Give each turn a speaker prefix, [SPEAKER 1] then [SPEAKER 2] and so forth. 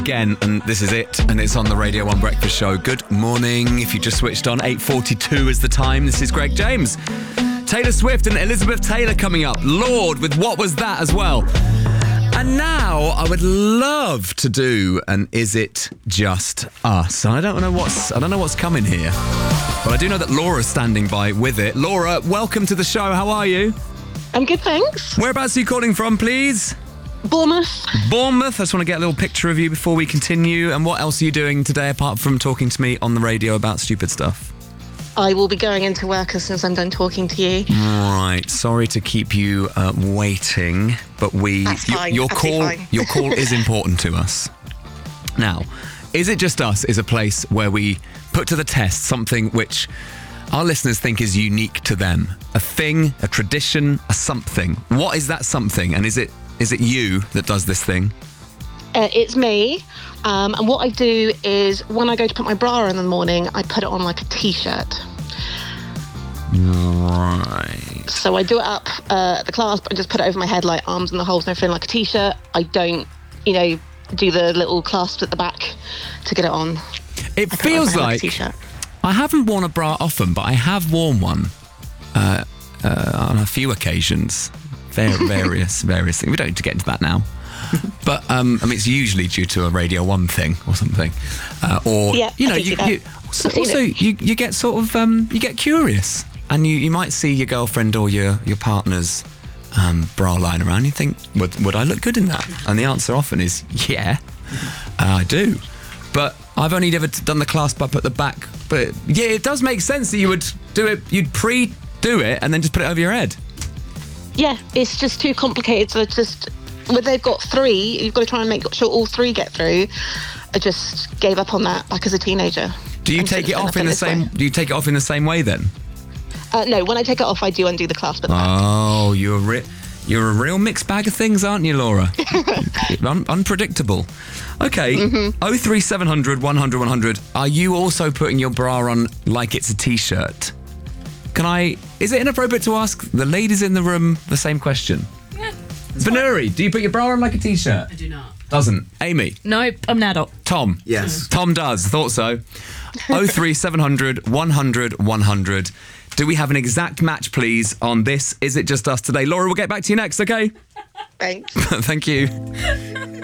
[SPEAKER 1] Again, and this is it, and it's on the Radio 1 Breakfast Show. Good morning. If you just switched on, 8:42 is the time. This is Greg James. Taylor Swift and Elizabeth Taylor coming up. Lord, with What Was That as well. And now I would love to do an Is It Just Us? I don't know what's coming here, but I do know that Laura's standing by with it. Laura, welcome to the show. How are you?
[SPEAKER 2] I'm good, thanks.
[SPEAKER 1] Whereabouts are you calling from, please?
[SPEAKER 2] Bournemouth.
[SPEAKER 1] Bournemouth. I just want to get a little picture of you before we continue. And what else are you doing today apart from talking to me on the radio about stupid stuff?
[SPEAKER 2] I will be going into work as soon as I'm done talking to you.
[SPEAKER 1] Right. Sorry to keep you waiting, but your call is important to us. Now, Is It Just Us is a place where we put to the test something which our listeners think is unique to them. A thing, a tradition, a something. What is that something? And is it you that does this thing?
[SPEAKER 2] It's me. And what I do is when I go to put my bra on in the morning, I put it on like a T-shirt.
[SPEAKER 1] Right.
[SPEAKER 2] So I do it up at the class, but I just put it over my head, like arms in the holes and everything, like a T-shirt. I don't, do the little clasp at the back to get it on.
[SPEAKER 1] It feels like
[SPEAKER 2] a T-shirt.
[SPEAKER 1] I haven't worn a bra often, but I have worn one on a few occasions. Various things. We don't need to get into that now. But it's usually due to a Radio 1 thing or something, you get sort of you get curious, and you might see your girlfriend or your partner's bra lying around. You think, would I look good in that? And the answer often is yeah, I do. But I've only ever done the clasp up at the back. But yeah, it does make sense that you would do it. You'd pre-do it and then just put it over your head.
[SPEAKER 2] Yeah, it's just too complicated. So it's just, when they've got three, you've got to try and make sure all three get through. I just gave up on that back as a teenager.
[SPEAKER 1] Do you take it off in the same? Do you take it off in the same way then?
[SPEAKER 2] No, when I take it off, I do undo the clasp at the back.
[SPEAKER 1] Oh, you're a real mixed bag of things, aren't you, Laura? Unpredictable. Okay, 03700 100 100. Are you also putting your bra on like it's a T-shirt? Is it inappropriate to ask the ladies in the room the same question?
[SPEAKER 3] Yeah.
[SPEAKER 1] Vanuri, do you put your bra on like a T-shirt?
[SPEAKER 3] I do not.
[SPEAKER 1] Doesn't. Amy?
[SPEAKER 3] Nope, I'm an adult.
[SPEAKER 1] Tom?
[SPEAKER 4] Yes.
[SPEAKER 1] Tom does. Thought so. 03700 100 100. Do we have an exact match, please, on this Is It Just Us today? Laura, we'll get back to you next, okay?
[SPEAKER 2] Thanks.
[SPEAKER 1] Thank you.